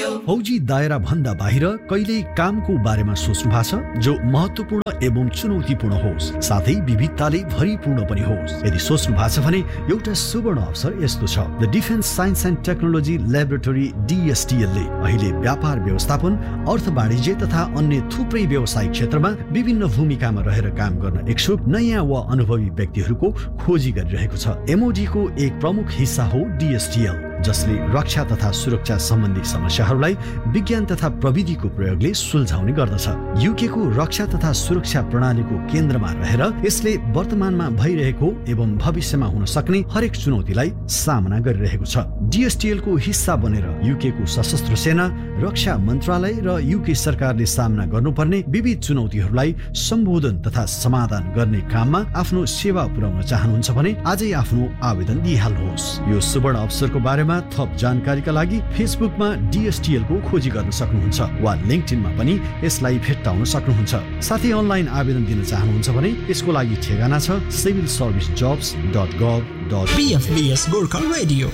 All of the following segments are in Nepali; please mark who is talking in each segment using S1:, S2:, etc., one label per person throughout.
S1: फौजी दायरा भन्दा बाहिर कहिल्यै कामको बारेमा सोच्नु भएको छ जो महत्त्वपूर्ण एवं चुनौतीपूर्ण होस् साथै विविधताले भरिपूर्ण पनि होस्। यदि सोच्नु भएको छ भने एउटा सुवर्ण अवसर यस्तो छ। The defence science and technology laboratory DSTL ले अहिले व्यापार व्यवस्थापन, अर्थ वाणिज्य तथा अन्य थुप्रै व्यवसायिक क्षेत्रमा विभिन्न भूमिकामा रहेर काम गर्न इच्छुक नयाँ वा अनुभवी व्यक्तिहरूको खोजी गरिरहेको छ। MOD को एक प्रमुख हिस्सा हो DSTL, जसले रक्षा तथा सुरक्षा सम्बन्धी समस्याहरूलाई विज्ञान तथा प्रविधिको प्रयोगले सुल्झाउने गर्दछ। UK को रक्षा तथा सुरक्षा प्रणालीको केन्द्रमा रहेर यसले वर्तमानमा भइरहेको एवं भविष्यमा हुन सक्ने हरेक चुनौतीलाई सामना गरिरहेको छ। DSTL को हिस्सा बनेर UK को सशस्त्र सेना, रक्षा मन्त्रालय र UK सरकारले सामना गर्नुपर्ने विविध चुनौतीहरूलाई सम्बोधन तथा समाधान गर्ने काममा आफ्नो सेवा पुर्याउन चाहनुहुन्छ भने आजै आफ्नो आवेदन दिइहाल्नुहोस्। यो सुवर्ण अवसरको बारेमा थप जानकारीका लागि फेसबुकमा DSTL को खोजी गर्न सक्नुहुन्छ वा लिंक्डइनमा पनि यसलाई भेट्टाउन सक्नुहुन्छ। साथै अनलाइन आवेदन दिन चाहनुहुन्छ भने यसको लागि ठेगाना छ civilservicejobs.gov.in।
S2: PFBS Gorkha radio.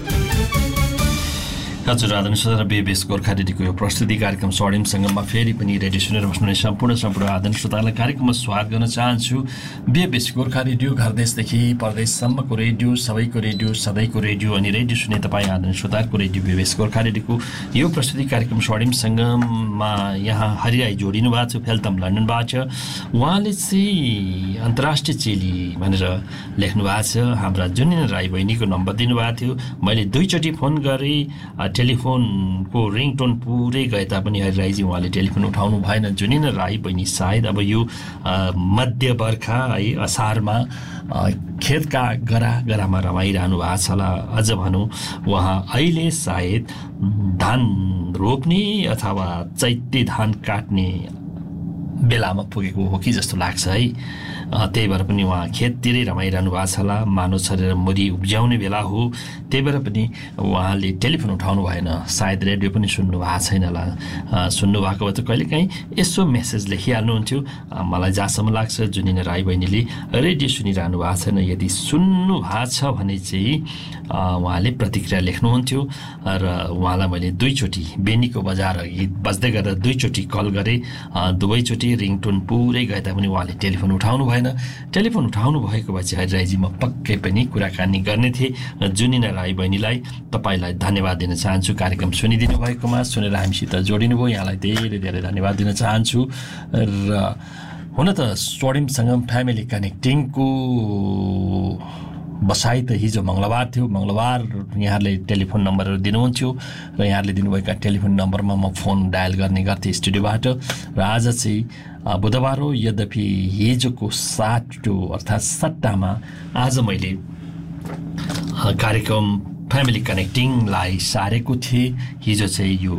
S3: हजुर आदरणीय श्रोता, BFBS गोर्खा रेडियोको यो प्रस्तुति कार्यक्रम स्वर्णिम सङ्गममा फेरि पनि रेडियो सुनेर बस्नुहुने सम्पूर्ण आदरणीय श्रोतालाई कार्यक्रममा स्वागत गर्न चाहन्छु। BFBS गोर्खा रेडियो घर देशदेखि परदेशसम्मको रेडियो, सबैको रेडियो, सधैँको रेडियो अनि रेडियो सुने तपाईँ आदरणीय श्रोताको रेडियो BFBS गोर्खा रेडियोको यो प्रस्तुति कार्यक्रम स्वर्णिम सङ्गममा यहाँ हरिराई जोडिनु भएको छ, फेल्तम लन्डनबाट। उहाँले चाहिँ अन्तर्राष्ट्रिय चेली भनेर लेख्नु भएको छ। हाम्रा जुनिन राई बहिनीको नम्बर दिनुभएको थियो। मैले दुईचोटि फोन गरेँ, टेलिफोनको रिङटोन पुरै गए तापनि हरिराईजी उहाँले टेलिफोन उठाउनु भएन। जुनिन राई बहिनी सायद अब यो मध्य बर्खा है असारमा खेतका गरामा रमाइरहनु भएको छ होला। अझ भनौँ उहाँ अहिले सायद धान रोप्ने अथवा चैते धान काट्ने बेलामा पुगेको हो कि जस्तो लाग्छ है। त्यही भएर पनि उहाँ खेततिरै रमाइरहनु भएको छ होला। मानव छरेर मुरी उब्जाउने बेला हो, त्यही भएर पनि उहाँले टेलिफोन उठाउनु भएन। सायद रेडियो पनि सुन्नु भएको छैन होला। सुन्नुभएको भए त कहिलेकाहीँ यसो मेसेज लेखिहाल्नुहुन्थ्यो। मलाई जहाँसम्म लाग्छ जुनिन राई बहिनीले रेडियो सुनिरहनु भएको छैन। यदि सुन्नु भएको छ भने चाहिँ उहाँले प्रतिक्रिया लेख्नुहुन्थ्यो र उहाँलाई मैले दुईचोटि बेनीको बजार गीत बज्दै गरेर दुईचोटि कल गरेँ। दुवैचोटि रिङटोन पुरै गए तापनि उहाँले टेलिफोन उठाउनु भएन। टेलिफोन उठाउनु भएको भए चाहिँ हरिराईजी म पक्कै पनि कुराकानी गर्ने थिएँ। जुनिन राई बहिनीलाई तपाईँलाई धन्यवाद दिन चाहन्छु कार्यक्रम सुनिदिनु भएकोमा, सुनेर हामीसित जोडिनु भयो। यहाँलाई धेरै धेरै धन्यवाद दिन चाहन्छु। र हुन त स्वर्णिम सङ्गम फ्यामिली कनेक्टिङको बसाइ त हिजो मङ्गलबार थियो। मङ्गलबार यहाँहरूले टेलिफोन नम्बरहरू दिनुहुन्थ्यो र यहाँहरूले दिनुभएका टेलिफोन नम्बरमा म फोन डायल गर्ने गर्थेँ स्टुडियोबाट। र आज चाहिँ बुधबार हो, यद्यपि हिजोको साटो अर्थात् सट्टामा आज मैले कार्यक्रम फ्यामिली कनेक्टिङलाई सारेको थिएँ। हिजो चाहिँ यो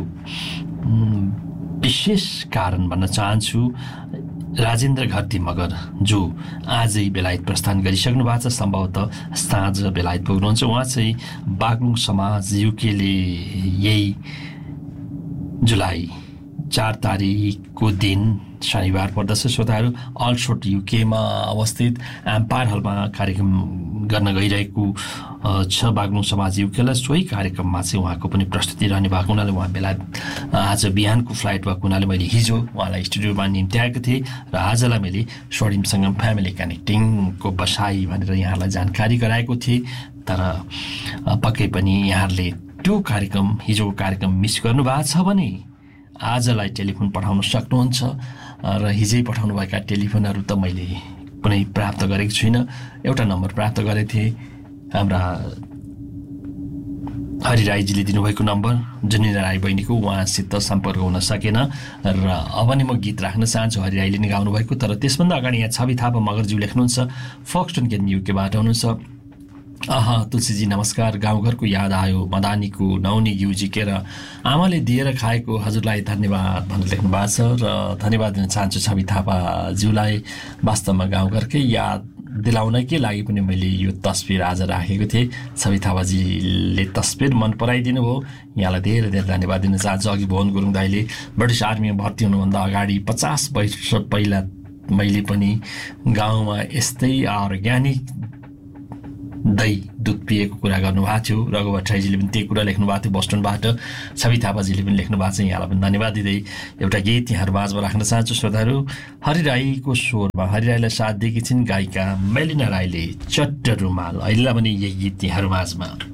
S3: विशेष कारण भन्न चाहन्छु, राजेन्द्र घरती मगर जो आजै बेलायत प्रस्थान गरिसक्नु भएको छ, सम्भवतः साँझ बेलायत पुग्नुहुन्छ। उहाँ चाहिँ बागलुङ समाज युकेले यही जुलाई 4 तारिकको दिन शनिबार पर्दछ। श्रोताहरू, अल्सोट युकेमा अवस्थित एम्पायर हलमा कार्यक्रम गर्न गइरहेको छ बागलुङ समाज युकेलाई। सोही कार्यक्रममा चाहिँ उहाँको पनि प्रस्तुति रहने भएको हुनाले उहाँ बेला आज बिहानको फ्लाइट भएको हुनाले मैले हिजो उहाँलाई स्टुडियोमा निम्त्याएको थिएँ र आजलाई मैले स्वर्णिम सङ्गम फ्यामिली कनेक्टिङको बसाइ भनेर यहाँलाई जानकारी गराएको थिएँ। तर पक्कै पनि यहाँहरूले त्यो कार्यक्रम हिजोको कार्यक्रम मिस गर्नुभएको छ भने आजलाई टेलिफोन पठाउन सक्नुहुन्छ। र हिजै पठाउनुभएका टेलिफोनहरू त मैले कुनै प्राप्त गरेको छुइनँ। एउटा नम्बर प्राप्त गरेको थिएँ, हाम्रा हरिराईजीले दिनुभएको नम्बर जुनिन राई बहिनीको, उहाँसित सम्पर्क हुन सकेन। र अब नि म गीत राख्न चाहन्छु हरिराईले नै गाउनुभएको। तर त्यसभन्दा अगाडि यहाँ छवि थापा मगरज्यू लेख्नुहुन्छ, फक्सटन केन युकेबाट हुनुहुन्छ। तुलसीजी नमस्कार, गाउँघरको याद आयो, मदानीको नौनी घिउ झिकेर आमाले दिएर खाएको, हजुरलाई धन्यवाद भनेर लेख्नु भएको छ। र धन्यवाद दिन चाहन्छु छवि थापाज्यूलाई। वास्तवमा गाउँघरकै याद दिलाउनकै लागि पनि मैले यो तस्बिर आज राखेको थिएँ। छवि थापाजीले तस्बिर मन पराइदिनु भयो, यहाँलाई धेरै धेरै धन्यवाद दिन चाहन्छु। अघि भुवन गुरुङ दाईले ब्रिटिस आर्मीमा भर्ती हुनुभन्दा अगाडि 50 वर्ष पहिला मैले पनि गाउँमा यस्तै अर्ग्यानिक दही दुध पिएको कुरा गर्नुभएको थियो। रघु भट्टराईजीले पनि त्यही कुरा लेख्नु भएको थियो बोस्टनबाट। छवि थापाजीले पनि लेख्नु भएको छ। यहाँलाई पनि धन्यवाद दिँदै एउटा गीत यहाँहरू माझमा राख्न चाहन्छु श्रोताहरू। हरि राईको स्वरमा हरि राईलाई साथ दिएकी छिन् गायिका मेलिना राईले चट्ट रुमाल। अहिले पनि यही गीत यहाँहरू माझमा।